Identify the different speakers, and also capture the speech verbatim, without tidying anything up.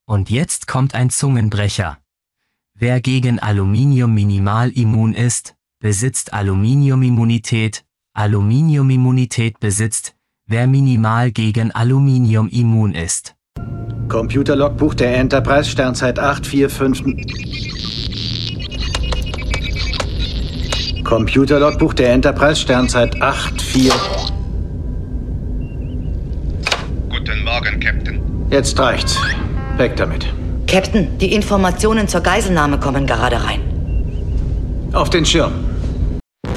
Speaker 1: Und jetzt kommt ein Zungenbrecher. Wer gegen Aluminium minimal immun ist, besitzt Aluminiumimmunität. Aluminiumimmunität besitzt, wer minimal gegen Aluminium immun ist.
Speaker 2: Computerlogbuch der Enterprise, Sternzeit acht vier fünf. Computerlogbuch der Enterprise, Sternzeit acht vier.
Speaker 3: Guten Morgen, Captain.
Speaker 2: Jetzt reicht's. Weg damit.
Speaker 4: Captain, die Informationen zur Geiselnahme kommen gerade rein.
Speaker 2: Auf den Schirm.